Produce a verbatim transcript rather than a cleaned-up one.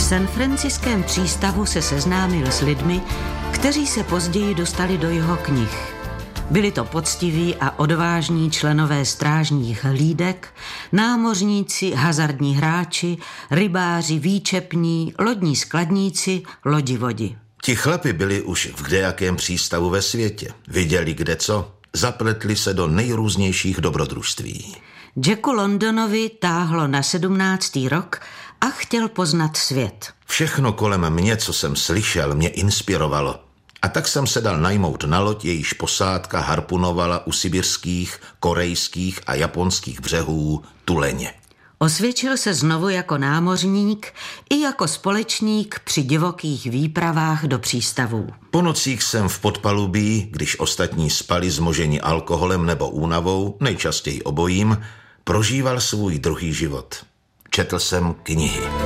San Franciském přístavu se seznámil s lidmi, kteří se později dostali do jeho knih. Byli to poctiví a odvážní členové strážních hlídek, námořníci, hazardní hráči, rybáři, výčepní, lodní skladníci, lodivodi. Ti chlapi byli už v kdejakém přístavu ve světě. Viděli kde co, zapletli se do nejrůznějších dobrodružství. Jacku Londonovi táhlo na sedmnáctý rok a chtěl poznat svět. Všechno kolem mě, co jsem slyšel, mě inspirovalo. A tak jsem se dal najmout na loď, jejíž posádka harpunovala u sibirských, korejských a japonských břehů tuleně. Osvědčil se znovu jako námořník i jako společník při divokých výpravách do přístavů. Po nocích jsem v podpalubí, když ostatní spali zmoženi alkoholem nebo únavou, nejčastěji obojím, prožíval svůj druhý život. Četl jsem knihy.